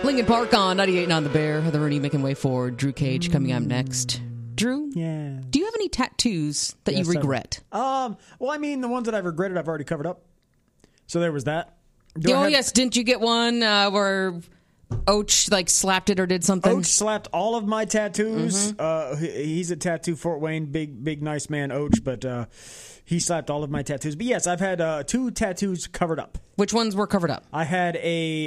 Lincoln Park on 98.9 The Bear. Heather Rooney making way for Drew Cage coming up next. Drew, Yeah. do you have any tattoos that you regret? Well, I mean, the ones that I've regretted, I've already covered up. So there was that. Yes. Didn't you get one where Och slapped it or did something? Och slapped all of my tattoos. He's a tattoo Fort Wayne, big, nice man, Och, but he slapped all of my tattoos. But yes, I've had 2 tattoos covered up. Which ones were covered up? I had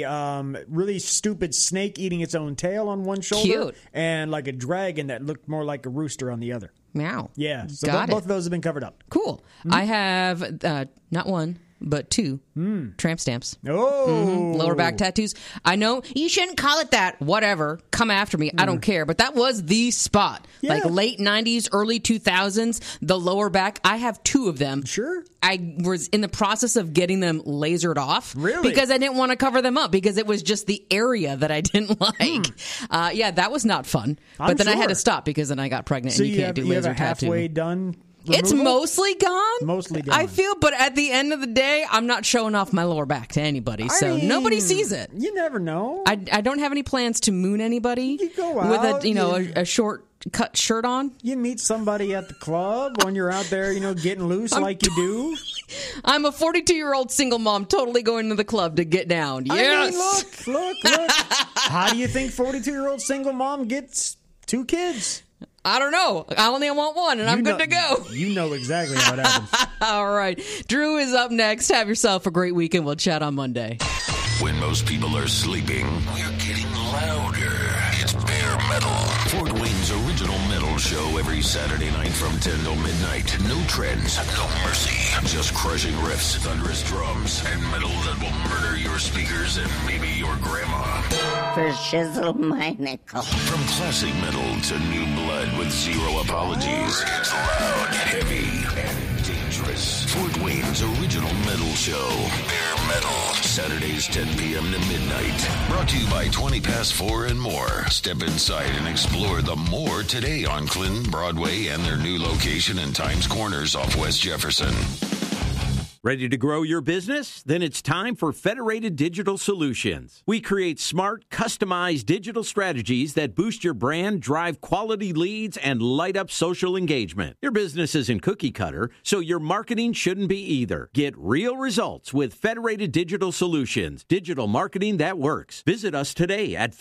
a really stupid snake eating its own tail on one shoulder. Cute. And like a dragon that looked more like a rooster on the other. Meow. Yeah, so both of those have been covered up. Cool. I have not one, but 2 tramp stamps. Oh. Lower back tattoos. I know you shouldn't call it that. Whatever. Come after me. I don't care. But that was the spot. Yeah. Like late 90s, early 2000s, the lower back. I have 2 of them. Sure. I was in the process of getting them lasered off. Really? Because I didn't want to cover them up because it was just the area that I didn't like. That was not fun. But then I had to stop because then I got pregnant and you can't do laser tattoo. Halfway done removal? It's mostly gone. Mostly gone. I feel, but at the end of the day, I'm not showing off my lower back to anybody, so nobody sees it. You never know. I don't have any plans to moon anybody You go with out, a short cut shirt on. You meet somebody at the club when you're out there, getting loose like you do. I'm a 42-year-old single mom totally going to the club to get down. Yes. I mean, look. How do you think 42-year-old single mom gets 2 kids? I don't know. I only want one, and I'm good to go. You know exactly how it happens. All right. Drew is up next. Have yourself a great weekend. We'll chat on Monday. When most people are sleeping, we're getting louder. It's Bear Metal. Fort Wayne's original metal show every Saturday night from 10 till midnight. No trends, no mercy. Just crushing riffs, thunderous drums, and metal that will murder your speakers and maybe your grandma. For shizzle my nickel. From classic metal to new blood with 0 apologies. It's loud, heavy, and dangerous. Fort Wayne's original metal show. Bear Metal. Saturdays 10 p.m. to midnight. Brought to you by 20 Past 4 and more. Step inside and explore the more today on Clinton, Broadway, and their new location in Times Corners off West Jefferson. Ready to grow your business? Then it's time for Federated Digital Solutions. We create smart, customized digital strategies that boost your brand, drive quality leads, and light up social engagement. Your business isn't cookie cutter, so your marketing shouldn't be either. Get real results with Federated Digital Solutions, digital marketing that works. Visit us today at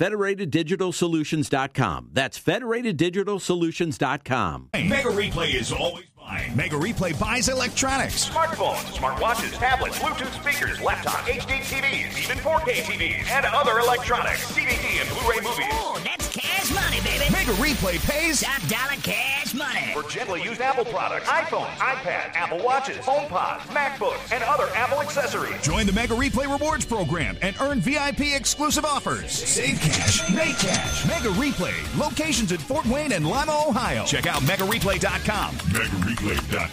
federateddigitalsolutions.com. That's federateddigitalsolutions.com. Mega Replay is always buying. Mega Replay buys electronics, smartphones, smartwatches, tablets, Bluetooth speakers, laptop, HD TVs, even 4K TVs, and other electronics, DVD and Blu-ray movies. Oh, that's cash money, baby. Mega Replay pays Top dollar cash money. for gently used Apple products, iPhones, iPad, Apple Watches, HomePods, MacBooks, and other Apple accessories. Join the Mega Replay Rewards program and earn VIP exclusive offers. Save cash, make cash. Mega Replay, locations in Fort Wayne and Lima, Ohio. Check out MegaReplay.com. MegaReplay.com.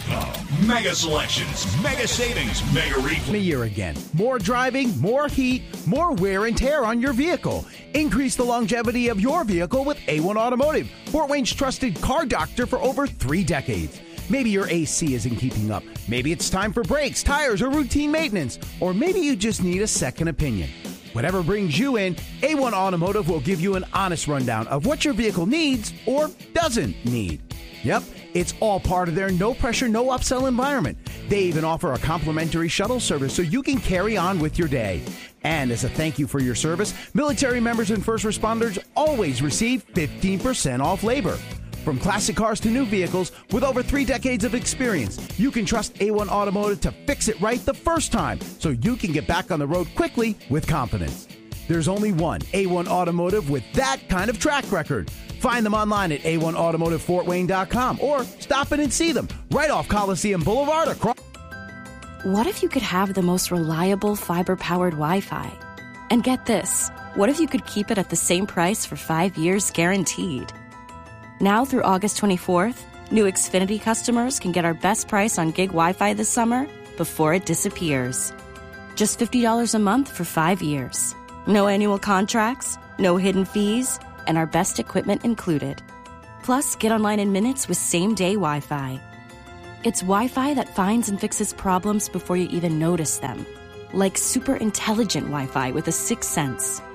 Mega selections, mega savings, Mega Replay. A year again. More driving, more heat, more wear and tear on your vehicle. Increase the longevity of your vehicle with A1 Automotive, Fort Wayne's trusted car doctor for over 3 decades. Maybe your AC isn't keeping up. Maybe it's time for brakes, tires, or routine maintenance. Or maybe you just need a second opinion. Whatever brings you in, A1 Automotive will give you an honest rundown of what your vehicle needs or doesn't need. Yep, it's all part of their no-pressure, no-upsell environment. They even offer a complimentary shuttle service so you can carry on with your day. And as a thank you for your service, military members and first responders always receive 15% off labor. From classic cars to new vehicles, with over 3 decades of experience, you can trust A1 Automotive to fix it right the first time so you can get back on the road quickly with confidence. There's only one A1 Automotive with that kind of track record. Find them online at a1automotivefortwayne.com or stop in and see them right off Coliseum Boulevard across. What if you could have the most reliable fiber-powered Wi-Fi? And get this, what if you could keep it at the same price for 5 years guaranteed? Now through August 24th, new Xfinity customers can get our best price on gig Wi-Fi this summer before it disappears. Just $50 a month for 5 years. No annual contracts, no hidden fees, and our best equipment included. Plus, get online in minutes with same-day Wi-Fi. It's Wi-Fi that finds and fixes problems before you even notice them. Like super intelligent Wi-Fi with a 6th sense.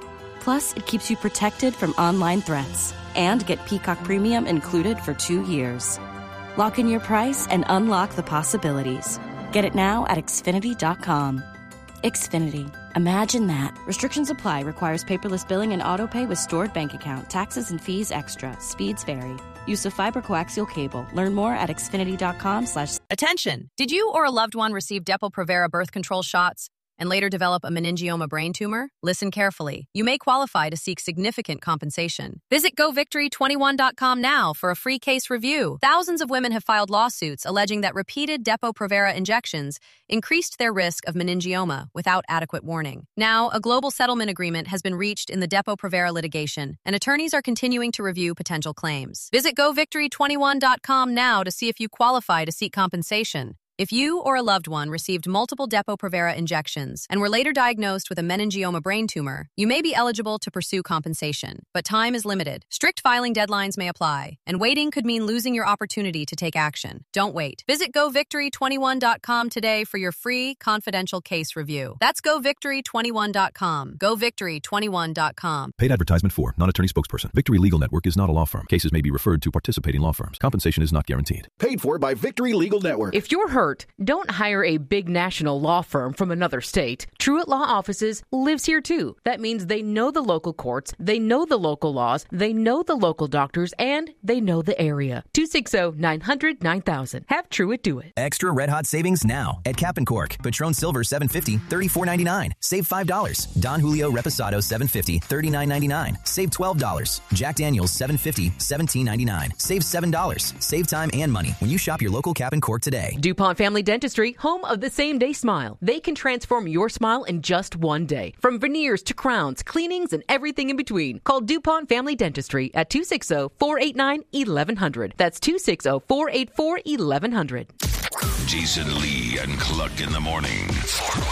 Plus, it keeps you protected from online threats. And get Peacock Premium included for 2 years. Lock in your price and unlock the possibilities. Get it now at Xfinity.com. Xfinity. Imagine that. Restrictions apply. Requires paperless billing and autopay with stored bank account. Taxes and fees extra. Speeds vary. Use of fiber coaxial cable. Learn more at Xfinity.com/. Attention! Did you or a loved one receive Depo-Provera birth control shots and later develop a meningioma brain tumor? Listen carefully. You may qualify to seek significant compensation. Visit GoVictory21.com now for a free case review. Thousands of women have filed lawsuits alleging that repeated Depo-Provera injections increased their risk of meningioma without adequate warning. Now, a global settlement agreement has been reached in the Depo-Provera litigation, and attorneys are continuing to review potential claims. Visit GoVictory21.com now to see if you qualify to seek compensation. If you or a loved one received multiple Depo-Provera injections and were later diagnosed with a meningioma brain tumor, you may be eligible to pursue compensation, but time is limited. Strict filing deadlines may apply, and waiting could mean losing your opportunity to take action. Don't wait. Visit GoVictory21.com today for your free, confidential case review. That's GoVictory21.com. GoVictory21.com. Paid advertisement for non-attorney spokesperson. Victory Legal Network is not a law firm. Cases may be referred to participating law firms. Compensation is not guaranteed. Paid for by Victory Legal Network. If you're hurt, don't hire a big national law firm from another state. Truett Law Offices lives here too. That means they know the local courts, they know the local laws, they know the local doctors, and they know the area. 260-900-9000. Have Truett do it. Extra red hot savings now at Cap & Cork. Patron Silver $750, $34.99. Save $5. Don Julio Reposado $750, $39.99. Save $12. Jack Daniels $750, $17.99. Save $7. Save time and money when you shop your local Cap & Cork today. DuPont Family Dentistry, home of the same-day smile. They can transform your smile in just one day. From veneers to crowns, cleanings, and everything in between. Call DuPont Family Dentistry at 260-489-1100. That's 260-484-1100. Jason Lee and Cluck in the morning.